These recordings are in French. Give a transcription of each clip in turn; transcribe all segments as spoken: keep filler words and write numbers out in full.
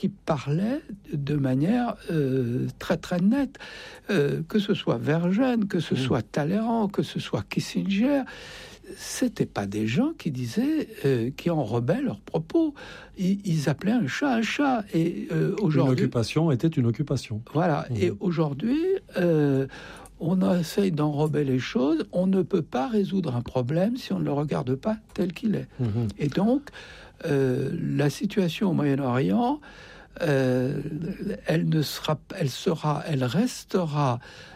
qui parlaient de manière euh, très très nette, euh, que ce soit Vergène, que ce mmh. soit Talleyrand, que ce soit Kissinger. C'était pas des gens qui disaient, euh, qui enrobaient leurs propos. Ils, ils appelaient un chat un chat. Et euh, aujourd'hui, une occupation était une occupation. Voilà. Mmh. Et aujourd'hui, euh, on essaye d'enrober les choses. On ne peut pas résoudre un problème si on ne le regarde pas tel qu'il est. Mmh. Et donc, euh, la situation au Moyen-Orient, euh, elle ne sera, elle sera, elle restera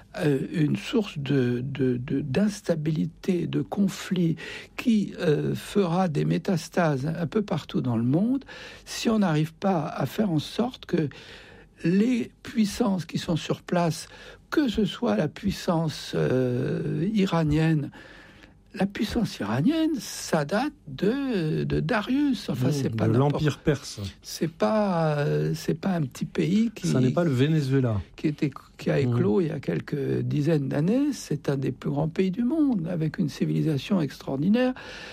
une source de, de, de, d'instabilité, de conflit qui euh, fera des métastases un peu partout dans le monde si on n'arrive pas à faire en sorte que les puissances qui sont sur place, que ce soit la puissance euh, iranienne, la puissance iranienne, ça date de, de Darius. Enfin, mmh, c'est pas de l'Empire perse. C'est pas, euh, c'est pas un petit pays qui. Ça n'est pas le Venezuela. Qui était, qui a éclos mmh. il y a quelques dizaines d'années. C'est un des plus grands pays du monde, avec une civilisation extraordinaire.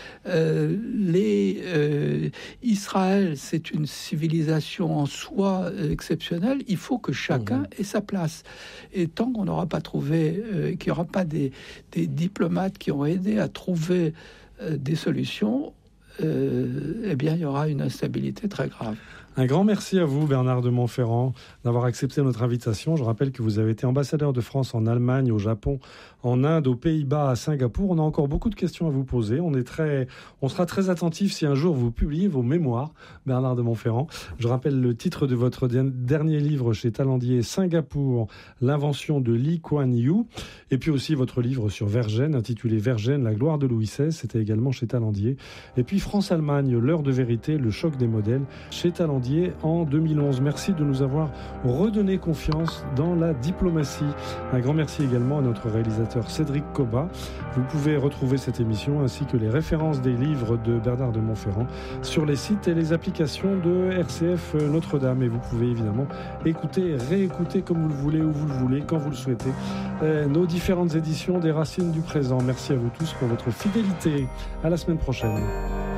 Euh, les euh, Israël, c'est une civilisation en soi euh, exceptionnelle. Il faut que chacun mmh. ait sa place. Et tant qu'on n'aura pas trouvé, euh, qu'il n'y aura pas des, des diplomates qui ont aidé à trouver euh, des solutions, euh, eh bien, il y aura une instabilité très grave. Un grand merci à vous, Bernard de Montferrand, d'avoir accepté notre invitation. Je rappelle que vous avez été ambassadeur de France en Allemagne, au Japon, en Inde, aux Pays-Bas, à Singapour. On a encore beaucoup de questions à vous poser. On est très, on sera très attentifs si un jour vous publiez vos mémoires, Bernard de Montferrand. Je rappelle le titre de votre dernier livre chez Talandier, Singapour, l'invention de Lee Kuan Yew. Et puis aussi votre livre sur Vergène, intitulé Vergène, la gloire de Louis seize. C'était également chez Talandier. Et puis France-Allemagne, l'heure de vérité, le choc des modèles, chez Talandier en deux mille onze. Merci de nous avoir redonné confiance dans la diplomatie. Un grand merci également à notre réalisateur Cédric Cobat. Vous pouvez retrouver cette émission ainsi que les références des livres de Bernard de Montferrand sur les sites et les applications de R C F Notre-Dame. Et vous pouvez évidemment écouter, réécouter comme vous le voulez, où vous le voulez, quand vous le souhaitez, euh, nos différentes éditions des Racines du présent. Merci à vous tous pour votre fidélité. À la semaine prochaine.